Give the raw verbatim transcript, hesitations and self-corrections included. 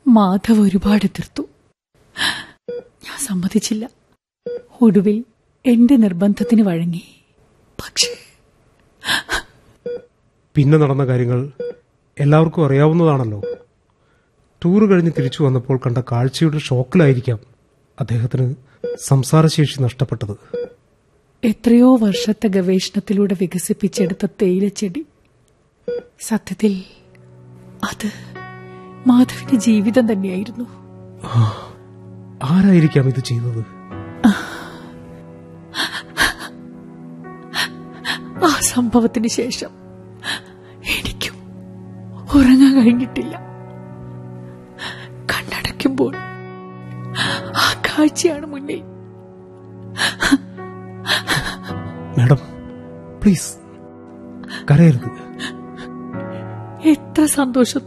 മാധവ് ഒരുപാട് എതിർത്തു. ഞാൻ സമ്മതിച്ചില്ല. ഒടുവിൽ എന്റെ നിർബന്ധത്തിന് വഴങ്ങി. പക്ഷേ പിന്നെ നടന്ന കാര്യങ്ങൾ എല്ലാവർക്കും അറിയാവുന്നതാണല്ലോ. ടൂർ കഴിഞ്ഞ് തിരിച്ചു വന്നപ്പോൾ കണ്ട കാഴ്ചയുടെ ഷോക്കിലായിരിക്കാം അദ്ദേഹത്തിന് സംസാരശേഷി നഷ്ടപ്പെട്ടത്. എത്രയോ വർഷത്തെ ഗവേഷണത്തിലൂടെ വികസിപ്പിച്ചെടുത്ത തേയിലച്ചെടി, സത്യത്തിൽ അത് മാധവിന്റെ ജീവിതം തന്നെയായിരുന്നു. ആരായിരിക്കാം ഇത് ചെയ്തത്? ആ സംഭവത്തിന് ശേഷം എനിക്കും ഉറങ്ങാൻ കഴിഞ്ഞിട്ടില്ല. കണ്ണടയ്ക്കുമ്പോൾ ആ കാഴ്ചയാണ് മുന്നിൽ. മാഡം, പ്ലീസ് കരയരുത്. എത്ര സന്തോഷത്തോടെ